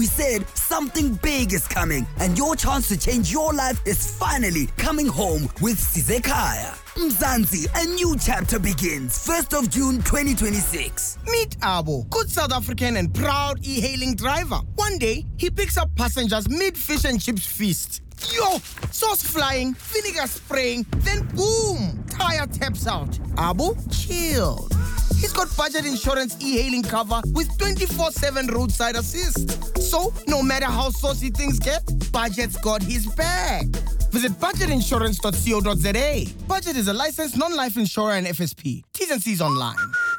We said something big is coming, and your chance to change your life is finally coming home with Sizekaya. Mzansi, a new chapter begins 1st of June 2026. Meet Abo, good South African and proud e-hailing driver. One day, he picks up passengers mid-fish and chips feast. Yo, sauce flying, vinegar spraying, then boom, tire taps out. Abo, chill. He's got budget insurance e-hailing cover with 24/7 roadside assist. So, no matter how saucy things get, Budget's got his back. Visit budgetinsurance.co.za. Budget is a licensed non-life insurer and FSP. T's and C's online.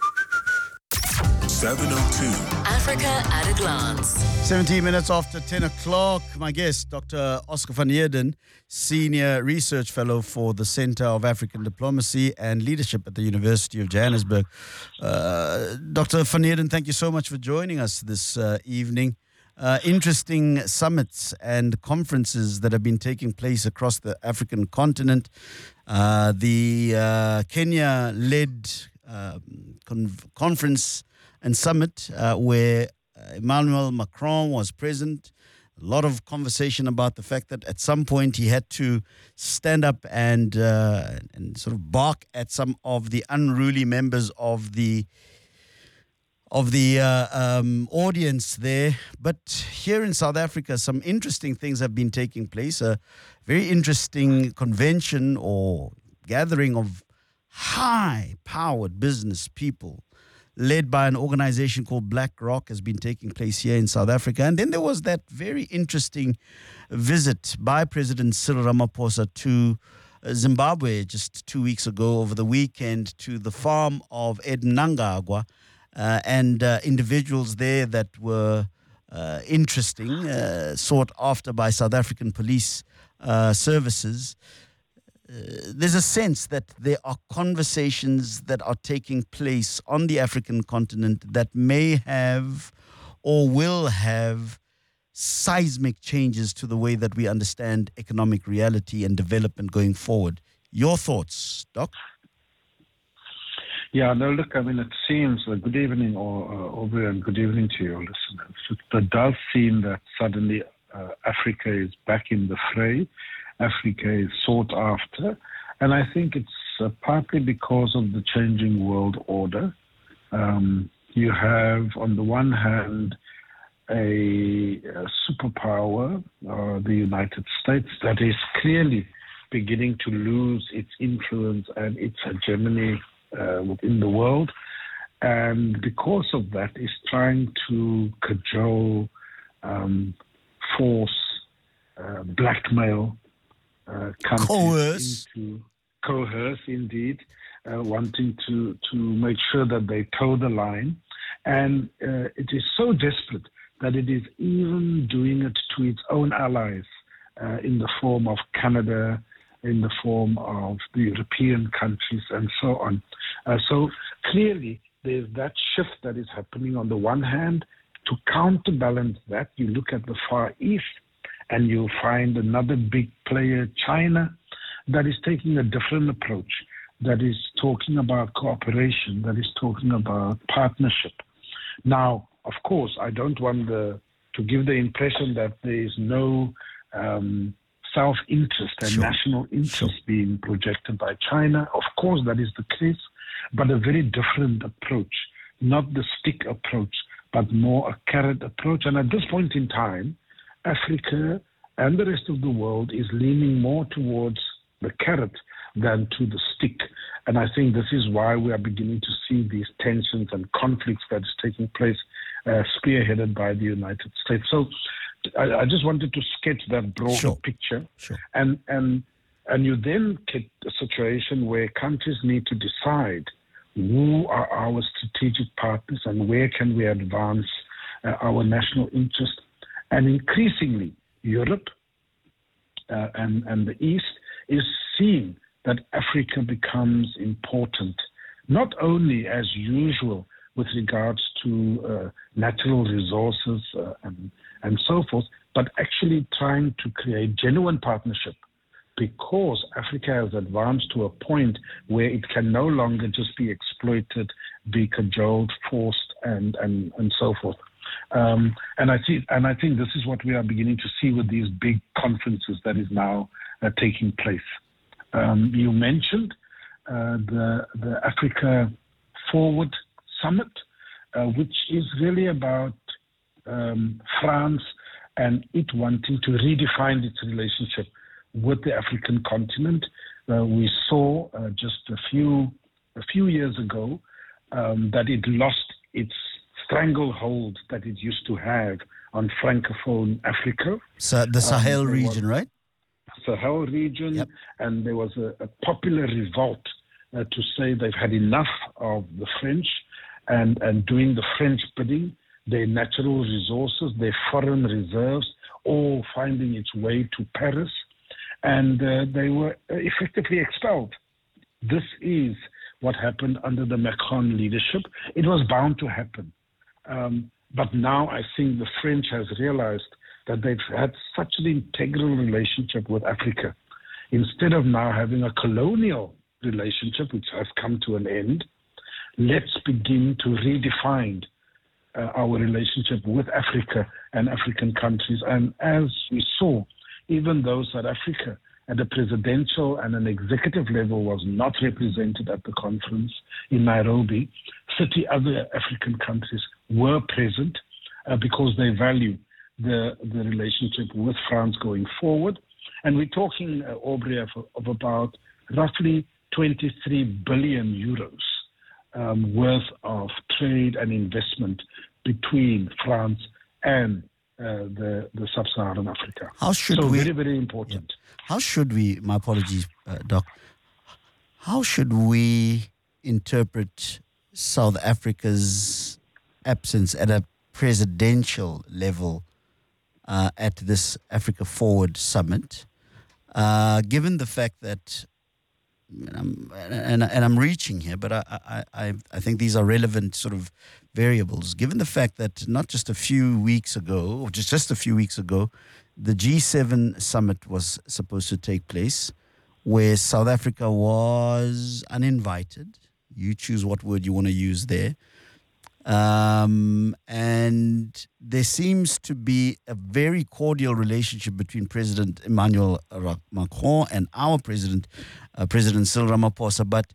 702. Africa at a glance. 17 minutes after 10 o'clock, my guest, Dr. Oscar van Heerden, Senior Research Fellow for the Center of African Diplomacy and Leadership at the University of Johannesburg. Dr. van Heerden, thank you so much for joining us this evening. Interesting summits and conferences that have been taking place across the African continent. The Kenya-led conference and summit where Emmanuel Macron was present. A lot of conversation about the fact that at some point he had to stand up and sort of bark at some of the unruly members of the audience there. But here in South Africa, some interesting things have been taking place. A very interesting convention or gathering of high-powered business people led by an organization called BlackRock has been taking place here in South Africa. And then there was that very interesting visit by President Cyril Ramaphosa to Zimbabwe just 2 weeks ago over the weekend to the farm of Ed Mnangagwa and individuals there that were interesting, sought after by South African police services. There's a sense that there are conversations that are taking place on the African continent that may have or will have seismic changes to the way that we understand economic reality and development going forward. Your thoughts, Doc? Yeah, no, look, I mean, it seems, good evening, Aubrey, and good evening to your listeners. It does seem that suddenly Africa is back in the fray. Africa is sought after, and I think it's partly because of the changing world order. You have, on the one hand, a superpower, the United States, that is clearly beginning to lose its influence and its hegemony within the world, and because of that is trying to cajole, force, blackmail, countries into coerce, indeed, wanting to make sure that they toe the line. And it is so desperate that it is even doing it to its own allies in the form of Canada, in the form of the European countries, and so on. So clearly, there's that shift that is happening. On the one hand, to counterbalance that, you look at the Far East, and you'll find another big player, China, that is taking a different approach, that is talking about cooperation, that is talking about partnership. Now, of course, I don't want to give the impression that there is no self-interest and national interest being projected by China. Of course, that is the case, but a very different approach, not the stick approach, but more a carrot approach. And at this point in time, Africa and the rest of the world is leaning more towards the carrot than to the stick. And I think this is why we are beginning to see these tensions and conflicts that is taking place, spearheaded by the United States. So I just wanted to sketch that broader picture. And you then get a situation where countries need to decide who are our strategic partners and where can we advance our national interest. And increasingly, Europe and the East is seeing that Africa becomes important, not only as usual with regards to natural resources and so forth, but actually trying to create genuine partnership, because Africa has advanced to a point where it can no longer just be exploited, be cajoled, forced, and so forth. And I think this is what we are beginning to see with these big conferences that is now taking place. You mentioned the Africa Forward Summit, which is really about France and it wanting to redefine its relationship with the African continent. We saw just a few years ago that it lost its stranglehold that it used to have on Francophone Africa. So the Sahel region, right? Sahel region, yep. And there was a popular revolt to say they've had enough of the French and doing the French bidding, their natural resources, their foreign reserves, all finding its way to Paris, and they were effectively expelled. This is what happened under the Macron leadership. It was bound to happen. But now I think the French has realized that they've had such an integral relationship with Africa. Instead of now having a colonial relationship, which has come to an end, let's begin to redefine our relationship with Africa and African countries. And as we saw, even though South Africa at a presidential and an executive level was not represented at the conference in Nairobi, 30 other African countries were present because they value the relationship with France going forward. And we're talking, Aubrey, of about roughly 23 billion euros worth of trade and investment between France and the sub-Saharan Africa. How should we? Very, very important. Yeah. How should we? My apologies, Doc. How should we interpret South Africa's absence at a presidential level at this Africa Forward Summit, given the fact that? And I'm reaching here, but I think these are relevant sort of variables. Given the fact that not just a few weeks ago, or just a few weeks ago, the G7 summit was supposed to take place, where South Africa was uninvited. You choose what word you want to use there. And there seems to be a very cordial relationship between President Emmanuel Macron and our President Cyril Ramaphosa. But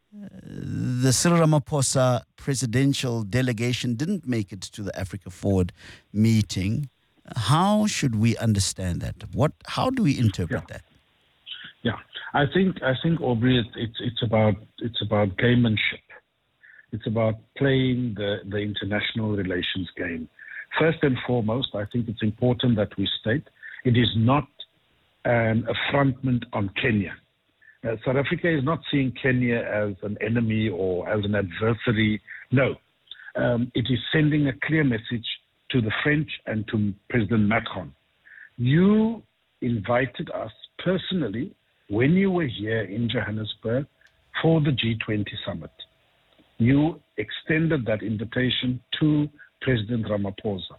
the Cyril Ramaphosa presidential delegation didn't make it to the Africa Forward meeting. How should we understand that? How do we interpret that? Yeah, I think Aubrey, it's about gamemanship. It's about playing the international relations game. First and foremost, I think it's important that we state it is not an affrontment on Kenya. South Africa is not seeing Kenya as an enemy or as an adversary. No. It is sending a clear message to the French and to President Macron. You invited us personally when you were here in Johannesburg for the G20 summit. You extended that invitation to President Ramaphosa.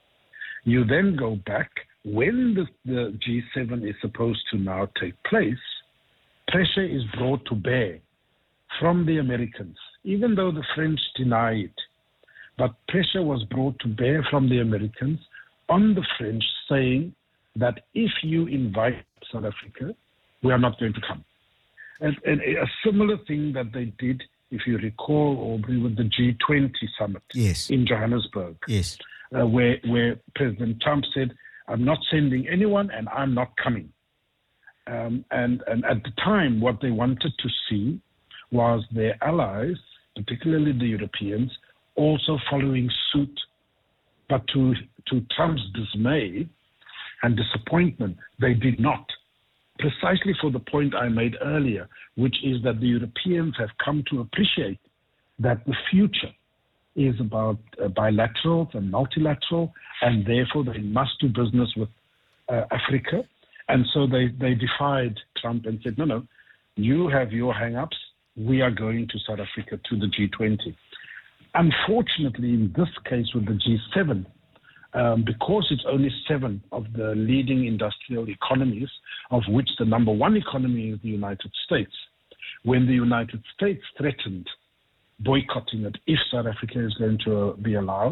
You then go back when the G7 is supposed to now take place. Pressure is brought to bear from the Americans, even though the French deny it. But pressure was brought to bear from the Americans on the French, saying that if you invite South Africa, we are not going to come. And a similar thing that they did, if you recall, Aubrey, with the G20 summit in Johannesburg, where President Trump said, I'm not sending anyone and I'm not coming. And at the time, what they wanted to see was their allies, particularly the Europeans, also following suit. But to Trump's dismay and disappointment, they did not. Precisely for the point I made earlier, which is that the Europeans have come to appreciate that the future is about bilateral and multilateral, and therefore they must do business with Africa. And so they defied Trump and said, no, you have your hang-ups. We are going to South Africa, to the G20. Unfortunately, in this case with the G7, because it's only 7 of the leading industrial economies, of which the number 1 economy is the United States, when the United States threatened boycotting it if South Africa is going to be allowed,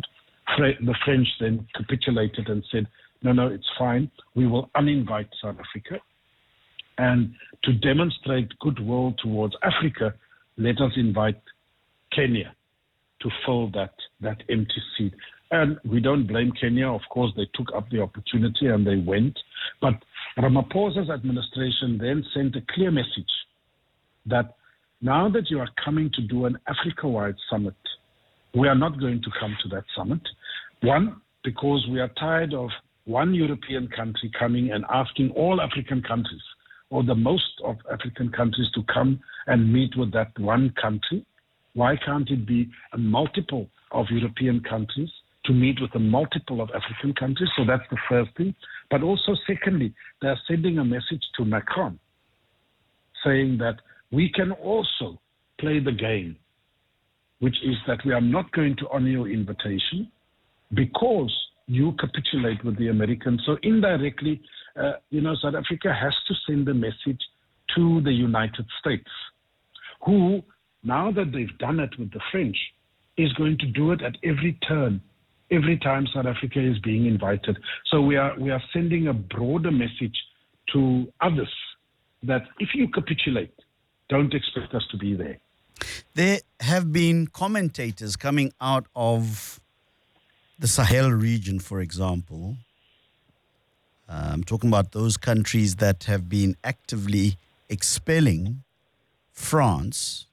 the French then capitulated and said, no, it's fine. We will uninvite South Africa. And to demonstrate goodwill towards Africa, let us invite Kenya to fill that empty seat. And we don't blame Kenya. Of course, they took up the opportunity and they went. But Ramaphosa's administration then sent a clear message that now that you are coming to do an Africa-wide summit, we are not going to come to that summit. One, because we are tired of one European country coming and asking all African countries, or the most of African countries, to come and meet with that one country. Why can't it be a multiple of European countries to meet with a multiple of African countries? So that's the first thing. But also, secondly, they're sending a message to Macron saying that we can also play the game, which is that we are not going to honor your invitation because you capitulate with the Americans. So indirectly, South Africa has to send a message to the United States, who, now that they've done it with the French, is going to do it at every turn, every time South Africa is being invited. So we are sending a broader message to others that if you capitulate, don't expect us to be there. There have been commentators coming out of the Sahel region, for example. I'm talking about those countries that have been actively expelling France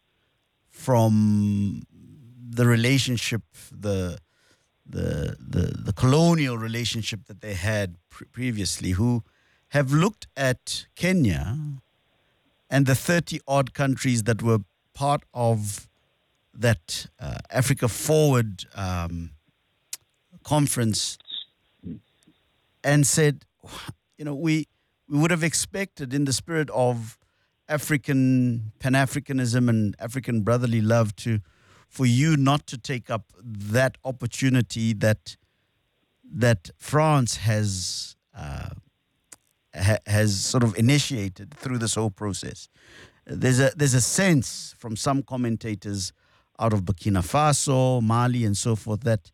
from the relationship, the colonial relationship that they had previously, who have looked at Kenya and the 30-odd countries that were part of that Africa Forward conference and said, we would have expected, in the spirit of African Pan-Africanism and African brotherly love, for you not to take up that opportunity that France has sort of initiated through this whole process. There's a sense from some commentators out of Burkina Faso, Mali, and so forth that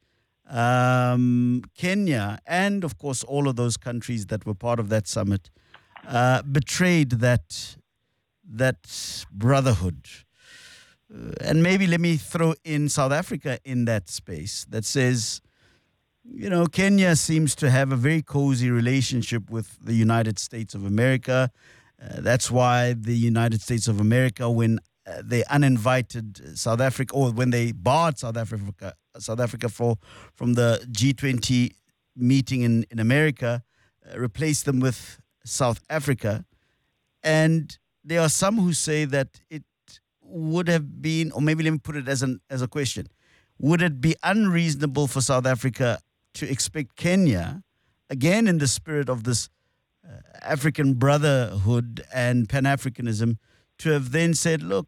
Kenya and, of course, all of those countries that were part of that summit betrayed that brotherhood. And maybe let me throw in South Africa in that space that says, Kenya seems to have a very cozy relationship with the United States of America. That's why the United States of America, when they uninvited South Africa, or when they barred South Africa from the G20 meeting in America, replaced them with South Africa. And there are some who say that it would have been, or maybe let me put it as a question, would it be unreasonable for South Africa to expect Kenya, again in the spirit of this African brotherhood and Pan-Africanism, to have then said, look,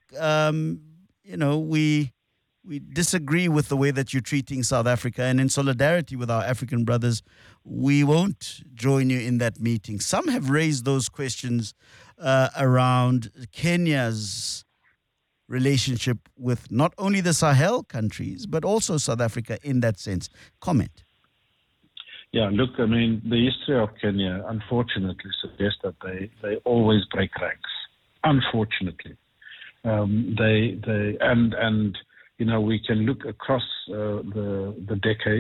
we disagree with the way that you're treating South Africa, and in solidarity with our African brothers, we won't join you in that meeting. Some have raised those questions around Kenya's relationship with not only the Sahel countries, but also South Africa in that sense. Comment. Yeah, look, I mean, the history of Kenya, unfortunately, suggests that they always break ranks. Unfortunately. We can look across the decades.